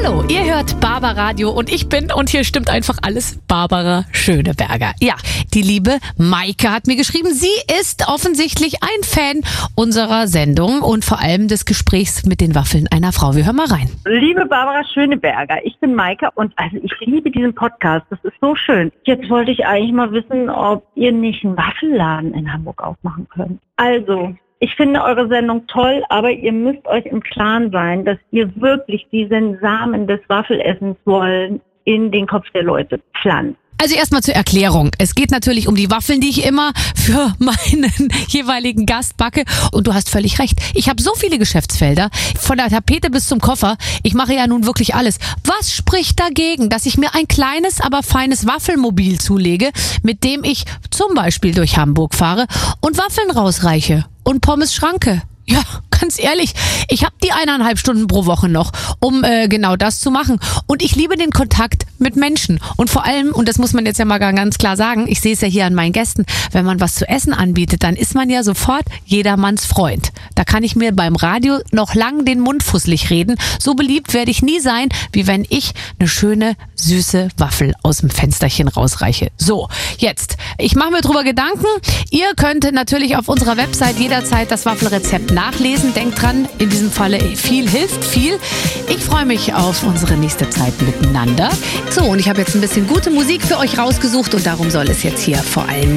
Hallo, ihr hört Barbaradio und ich bin, und hier stimmt einfach alles, Barbara Schöneberger. Ja, die liebe Maike hat mir geschrieben, sie ist offensichtlich ein Fan unserer Sendung und vor allem des Gesprächs mit den Waffeln einer Frau. Wir hören mal rein. Liebe Barbara Schöneberger, ich bin Maike und ich liebe diesen Podcast, das ist so schön. Jetzt wollte ich eigentlich mal wissen, ob ihr nicht einen Waffelladen in Hamburg aufmachen könnt. Also, ich finde eure Sendung toll, aber ihr müsst euch im Klaren sein, dass ihr wirklich diesen Samen des Waffelessens wollen in den Kopf der Leute pflanzt. Also erstmal zur Erklärung. Es geht natürlich um die Waffeln, die ich immer für meinen jeweiligen Gast backe. Und du hast völlig recht. Ich habe so viele Geschäftsfelder, von der Tapete bis zum Koffer. Ich mache ja nun wirklich alles. Was spricht dagegen, dass ich mir ein kleines, aber feines Waffelmobil zulege, mit dem ich zum Beispiel durch Hamburg fahre und Waffeln rausreiche und Pommes schranke? Ja, ganz ehrlich, ich habe die 1,5 Stunden pro Woche noch, um genau das zu machen. Und ich liebe den Kontakt mit Menschen. Und vor allem, und das muss man jetzt ja mal ganz klar sagen, ich sehe es ja hier an meinen Gästen, wenn man was zu essen anbietet, dann ist man ja sofort jedermanns Freund. Da kann ich mir beim Radio noch lang den Mund fusselig reden. So beliebt werde ich nie sein, wie wenn ich eine schöne, süße Waffel aus dem Fensterchen rausreiche. So, jetzt, ich mache mir drüber Gedanken. Ihr könnt natürlich auf unserer Website jederzeit das Waffelrezept nachlesen. Denkt dran, in diesem Falle viel hilft viel. Ich freue mich auf unsere nächste Zeit miteinander. So, und ich habe jetzt ein bisschen gute Musik für euch rausgesucht und darum soll es jetzt hier vor allem